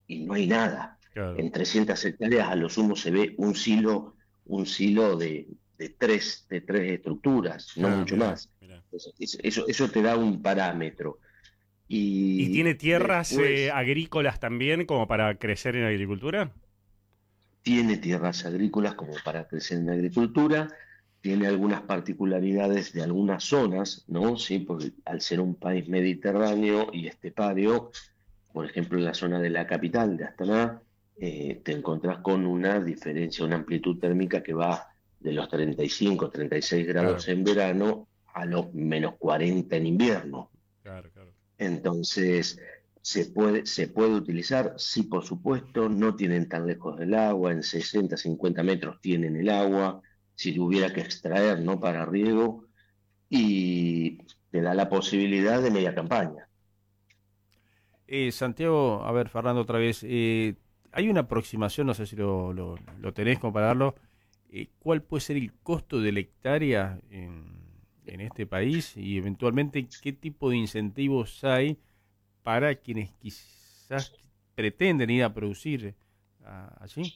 y no hay nada. Claro. En 300 hectáreas a lo sumo se ve un silo de tres estructuras, no Ah, mucho mirá, más. mirá. Eso te da un parámetro. ¿Y Y tiene tierras después agrícolas también como para crecer en agricultura? tiene tierras agrícolas como para crecer en agricultura, tiene algunas particularidades de algunas zonas, ¿no? Sí, porque al ser un país mediterráneo y estepario, por ejemplo, en la zona de la capital, de Astana, te encontrás con una diferencia, una amplitud térmica que va de los 35, 36 Claro, grados en verano a los -40 en invierno. claro, claro. Entonces, se puede utilizar, sí, por supuesto, no tienen tan lejos del agua, en 60, 50 metros tienen el agua, si lo hubiera que extraer, ¿no? Para riego, y te da la posibilidad de media campaña. Santiago, a ver, Fernando, otra vez. Hay una aproximación, no sé si lo tenés como para darlo. ¿Cuál puede ser el costo de la hectárea en este país? Y eventualmente, ¿qué tipo de incentivos hay para quienes quizás pretenden ir a producir allí?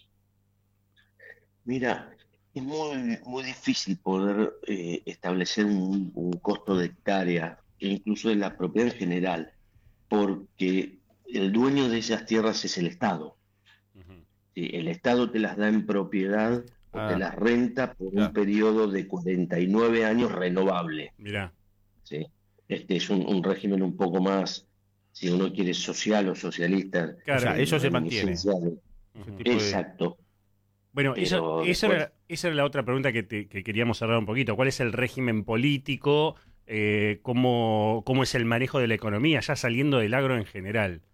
Mira, es muy, muy difícil poder establecer un costo de hectárea, e incluso de la propiedad en general, porque el dueño de esas tierras es el Estado. Ujú. ¿Sí? El Estado te las da en propiedad o te Ah, las renta por un claro. periodo de 49 años renovable. Mirá. ¿Sí? Este es un régimen un poco más, si uno quiere, social o socialista, O sea, Claro. eso se mantiene, reminiscencia ese Ujú. tipo de... exacto, Bueno, pero después, esa era la otra pregunta que queríamos cerrar un poquito. ¿Cuál es el régimen político? ¿Cómo es el manejo de la economía, ya saliendo del agro en general?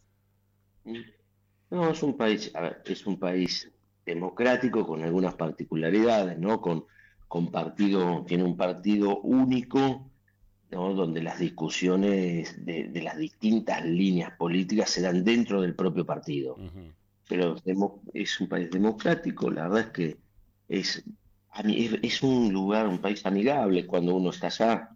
no, es un país, a ver, es un país democrático con algunas particularidades, ¿no? Con partido, tiene un partido único, ¿no? Donde las discusiones de las distintas líneas políticas se dan dentro del propio partido. Ujú. Pero es un país democrático, la verdad es que es, es un lugar, un país amigable cuando uno está allá,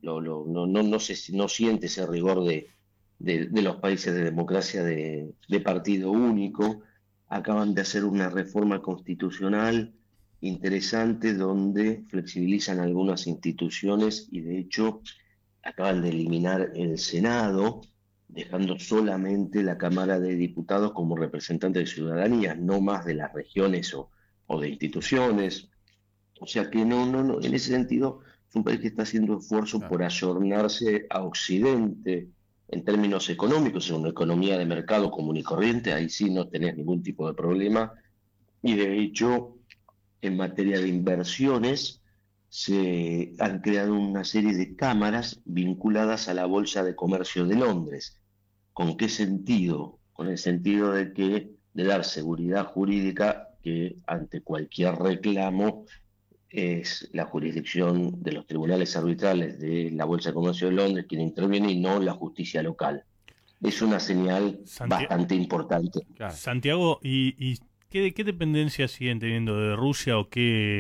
no siente ese rigor de los países de democracia de partido único. Acaban de hacer una reforma constitucional interesante donde flexibilizan algunas instituciones y de hecho acaban de eliminar el Senado, dejando solamente la Cámara de Diputados como representante de ciudadanía, no más de las regiones o de instituciones. O sea que en ese sentido es un país que está haciendo esfuerzo Claro. por ayornarse a Occidente en términos económicos, en una economía de mercado común y corriente, ahí sí no tenés ningún tipo de problema. Y de hecho, en materia de inversiones, se han creado una serie de cámaras vinculadas a la Bolsa de Comercio de Londres. ¿Con qué sentido? Con el sentido de dar seguridad jurídica que ante cualquier reclamo es la jurisdicción de los tribunales arbitrales de la Bolsa de Comercio de Londres quien interviene y no la justicia local. Es Sa- una señal Santi- bastante importante. Claro. Santiago, ¿y qué dependencia siguen teniendo de Rusia o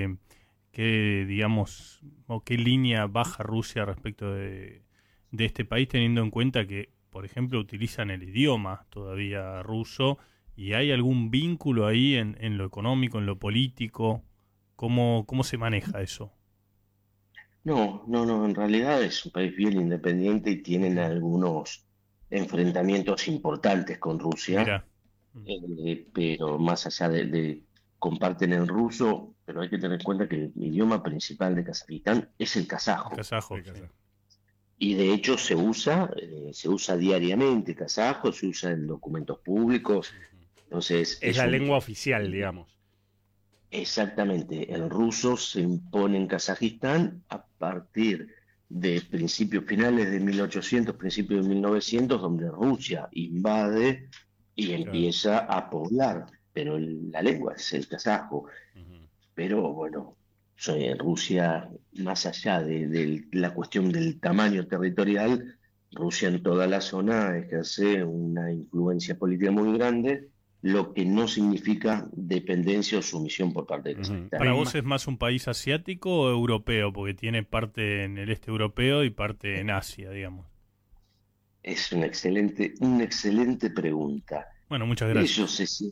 digamos, o qué línea baja Rusia respecto de este país, teniendo en cuenta que, por ejemplo, utilizan el idioma todavía ruso y hay algún vínculo ahí en lo económico, en lo político? ¿Cómo se maneja eso? No, no, no, en realidad es un país bien independiente y tienen Ujú. algunos enfrentamientos importantes con Rusia, Mirá. Mm. pero más allá comparten el ruso, pero hay que tener en cuenta que el idioma principal de Kazajistán es el El kazajo. kazajo, De sí. casa. Y de hecho se usa diariamente kazajo, se usa en documentos públicos, entonces Es la lengua oficial, digamos. exactamente, el ruso se impone en Kazajistán a partir de principios finales de 1800, principios de 1900, donde Rusia invade y Claro. empieza a poblar, pero la lengua es el kazajo. Ujú. Pero bueno, Rusia, más allá de la cuestión del tamaño territorial, Rusia en toda la zona ejerce una influencia política muy grande, lo que no significa dependencia o sumisión por parte de Ujú. Kazajistán. ¿Para vos es más un país asiático o europeo? Porque tiene parte en el este europeo y parte en Asia, digamos. Es una excelente pregunta. Bueno, muchas gracias. Ellos se, si-